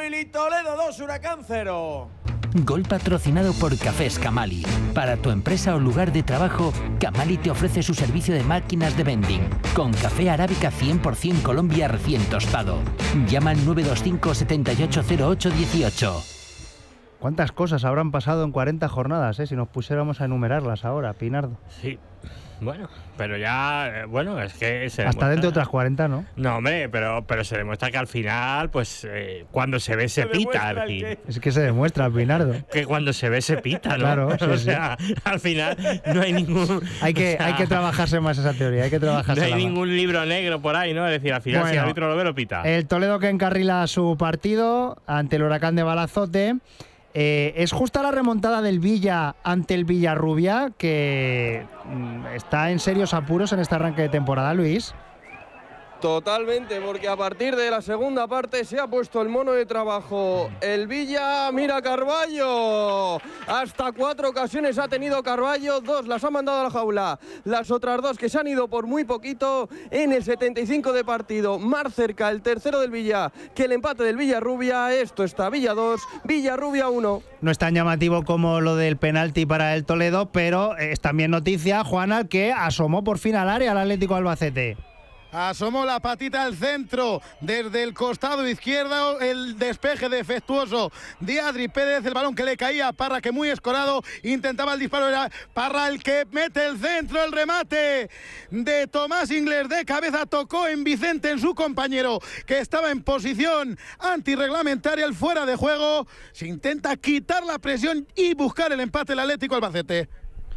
Willy. Toledo 2, Huracán 0. Gol patrocinado por Cafés Camali. Para tu empresa o lugar de trabajo, Camali te ofrece su servicio de máquinas de vending, con café arábica 100% Colombia recién tostado. Llama al 925 780818. ¿Cuántas cosas habrán pasado en 40 jornadas, si nos pusiéramos a enumerarlas ahora, Pinardo? Sí. Bueno, pero ya, bueno, es que se hasta dentro de otras 40, ¿no? No, hombre, pero se demuestra que al final, pues, cuando se ve se pita. Es que se demuestra, Pinardo. Que cuando se ve se pita, ¿no? Claro, sí, o sea, al final no hay ningún... hay que trabajarse más esa teoría, hay que trabajarse no hay ningún libro negro por ahí, ¿no? Es decir, al final si el árbitro lo ve, lo pita. El Toledo que encarrila su partido ante el Huracán de Balazote. ¿Es justa la remontada del Villa ante el Villarrubia, que está en serios apuros en este arranque de temporada, Luis? Totalmente, porque a partir de la segunda parte se ha puesto el mono de trabajo el Villa. Mira Carballo, hasta 4 ocasiones ha tenido Carballo, 2 las ha mandado a la jaula, las otras 2 que se han ido por muy poquito. En el 75 de partido, más cerca el tercero del Villa que el empate del Villarrubia. Esto está Villa 2, Villarrubia 1. No es tan llamativo como lo del penalti para el Toledo, pero es también noticia, Juana, que asomó por fin al área al Atlético Albacete. Asomó la patita al centro, desde el costado izquierdo, el despeje defectuoso de Adri Pérez, el balón que le caía a Parra, que muy escorado, intentaba el disparo, era Parra el que mete el centro, el remate de Tomás Ingles de cabeza, tocó en Vicente, en su compañero, que estaba en posición antirreglamentaria, el fuera de juego. Se intenta quitar la presión y buscar el empate el Atlético Albacete.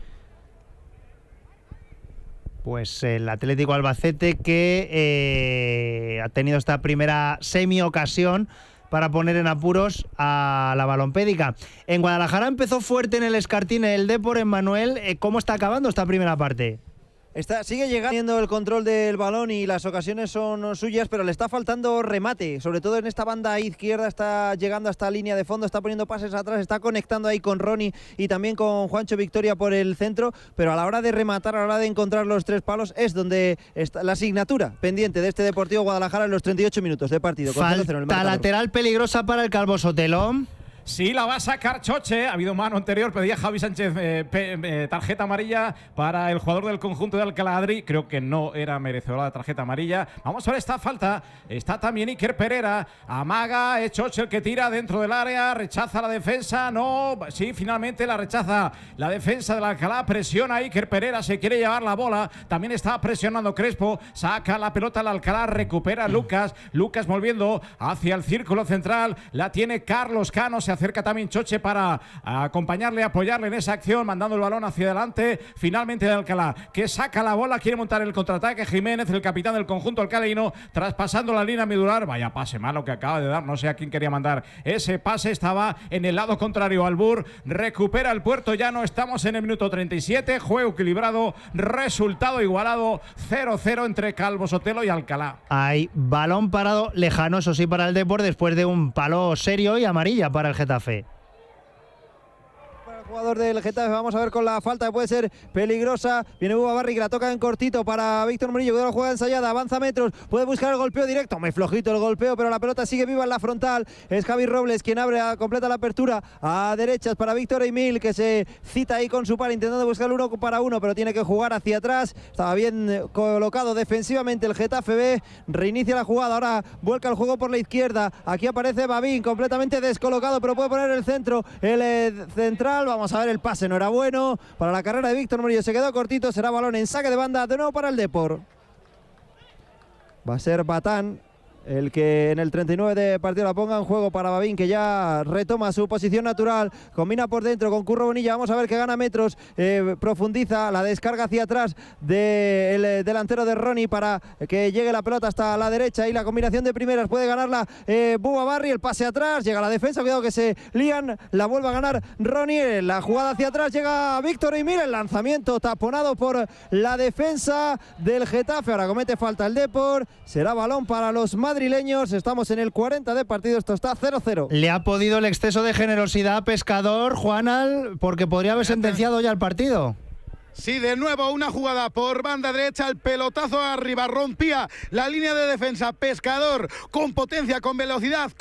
Pues el Atlético Albacete que ha tenido esta primera semi-ocasión para poner en apuros a la Balompédica. En Guadalajara empezó fuerte en el Escartín el Depor, en Manuel. ¿Cómo está acabando esta primera parte? Sigue llegando el control del balón y las ocasiones son suyas, pero le está faltando remate, sobre todo en esta banda izquierda. Está llegando hasta línea de fondo, está poniendo pases atrás, está conectando ahí con Ronnie y también con Juancho Victoria por el centro, pero a la hora de rematar, a la hora de encontrar los 3 palos, es donde está la asignatura pendiente de este Deportivo Guadalajara en los 38 minutos de partido. Falta lateral peligrosa para el Calvo Sotelo. Sí, la va a sacar Choche. Ha habido mano anterior, pedía Javi Sánchez tarjeta amarilla para el jugador del conjunto de Alcalá Adri. Creo que no era merecedora de tarjeta amarilla. Vamos a ver esta falta. Está también Iker Pereira. Amaga, es Choche el que tira dentro del área. Rechaza la defensa. No, sí, finalmente la rechaza la defensa del Alcalá. Presiona a Iker Pereira, se quiere llevar la bola. También está presionando Crespo. Saca la pelota al Alcalá, recupera Lucas. Lucas volviendo hacia el círculo central. La tiene Carlos Cano. Se acerca también Choche para acompañarle, apoyarle en esa acción, mandando el balón hacia adelante. Finalmente de Alcalá, que saca la bola, quiere montar el contraataque. Jiménez, el capitán del conjunto alcalaíno, traspasando la línea medular. Vaya pase malo que acaba de dar, no sé a quién quería mandar ese pase, estaba en el lado contrario. Albur recupera el Puerto Llano, estamos en el minuto 37, juego equilibrado, resultado igualado, 0-0 entre Calvo Sotelo y Alcalá. Hay balón parado lejano, eso sí, para el Depor, después de un palo serio y amarilla para el Getafe. Jugador del Getafe, vamos a ver con la falta que puede ser peligrosa. Viene Bubba Barri, que la toca en cortito para Víctor Murillo, que la juega ensayada, avanza metros, puede buscar el golpeo directo, muy flojito el golpeo, pero la pelota sigue viva en la frontal. Es Javi Robles quien abre, completa la apertura a derechas para Víctor Emil, que se cita ahí con su par intentando buscar el 1 para 1, pero tiene que jugar hacia atrás. Estaba bien colocado defensivamente el Getafe B, reinicia la jugada, ahora vuelca el juego por la izquierda. Aquí aparece Babín, completamente descolocado, pero puede poner el centro, el central. Vamos a ver el pase, no era bueno para la carrera de Víctor Murillo, se quedó cortito, será balón en saque de banda de nuevo para el Depor. Va a ser Batán el que en el 39 de partido la ponga en juego para Babín, que ya retoma su posición natural, combina por dentro con Curro Bonilla, vamos a ver que gana metros, profundiza la descarga hacia atrás del delantero de Ronnie para que llegue la pelota hasta la derecha, y la combinación de primeras puede ganarla Bubba Barri, el pase atrás, llega la defensa, cuidado que se lían, la vuelve a ganar Ronnie, la jugada hacia atrás, llega Víctor y mira el lanzamiento taponado por la defensa del Getafe, ahora comete falta el Depor, será balón para los madrileños. Estamos en el 40 de partido, esto está 0-0. Le ha podido el exceso de generosidad a Pescador, Juanal, porque podría haber sentenciado ya el partido. Sí, de nuevo una jugada por banda derecha, el pelotazo arriba, rompía la línea de defensa, Pescador con potencia, con velocidad,